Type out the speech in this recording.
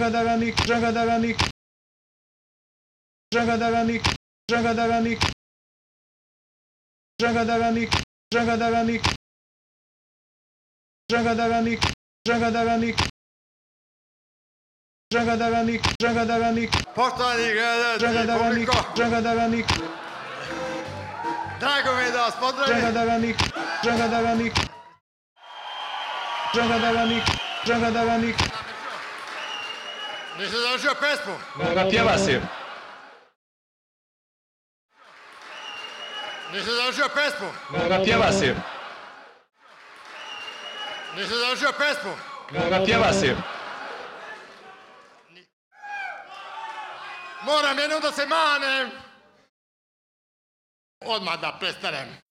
Žagadarenik, Žagadarenik, Žagadarenik, Žagadarenik, Žagadarenik, Žagadarenik, Žagadarenik, Žagadarenik, Žagadarenik, Žagadarenik, Poštovani gledatelji, Žagadarenik, publiko, Žagadarenik, drago mi je da vas pozdravim. Žagadarenik, Žagadarenik, Žagadarenik, Žagadarenik. Nisi završio pesmu? Napjeva si. Nisi završio pesmu? Napjeva si. Nisi završio pesmu? Napjeva si. Moram jednom da se manem. Odmah da prestanem.